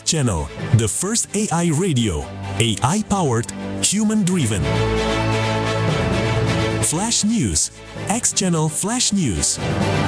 Channel, the first AI radio, AI-powered, human-driven. Flash News, X Channel Flash News.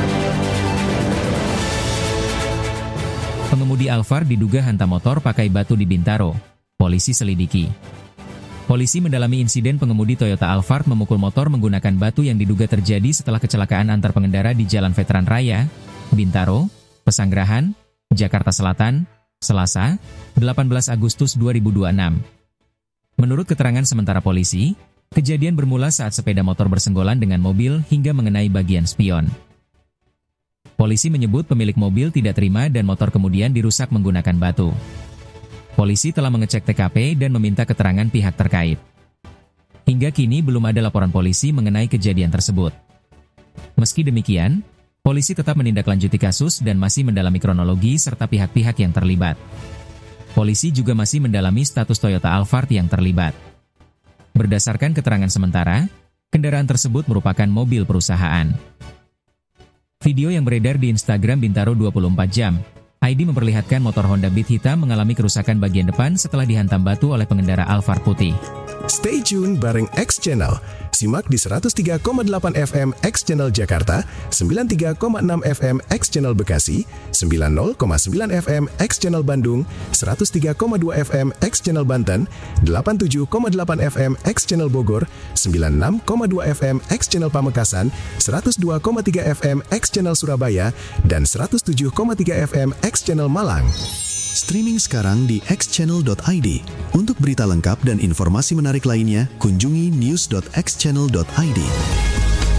Pengemudi Alphard diduga hantam motor pakai batu di Bintaro. Polisi selidiki. Polisi mendalami insiden pengemudi Toyota Alphard memukul motor menggunakan batu yang diduga terjadi setelah kecelakaan antar pengendara di Jalan Veteran Raya, Bintaro, Pesanggerahan, Jakarta Selatan, Selasa, 18 Agustus 2026. Menurut keterangan sementara polisi, kejadian bermula saat sepeda motor bersenggolan dengan mobil hingga mengenai bagian spion. Polisi menyebut pemilik mobil tidak terima dan motor kemudian dirusak menggunakan batu. Polisi telah mengecek TKP dan meminta keterangan pihak terkait. Hingga kini belum ada laporan polisi mengenai kejadian tersebut. Meski demikian, polisi tetap menindaklanjuti kasus dan masih mendalami kronologi serta pihak-pihak yang terlibat. Polisi juga masih mendalami status Toyota Alphard yang terlibat. Berdasarkan keterangan sementara, kendaraan tersebut merupakan mobil perusahaan. Video yang beredar di Instagram Bintaro 24 jam, ID memperlihatkan motor Honda Beat hitam mengalami kerusakan bagian depan setelah dihantam batu oleh pengendara Alphard putih. Stay tune bareng X Channel. Simak di 103,8 FM X Channel Jakarta, 93,6 FM X Channel Bekasi, 90,9 FM X Channel Bandung, 103,2 FM X Channel Banten, 87,8 FM X Channel Bogor, 96,2 FM X Channel Pamekasan, 102,3 FM X Channel Surabaya, dan 107,3 FM X Channel Malang. Streaming sekarang di xchannel.id. Untuk berita lengkap dan informasi menarik lainnya, kunjungi news.xchannel.id.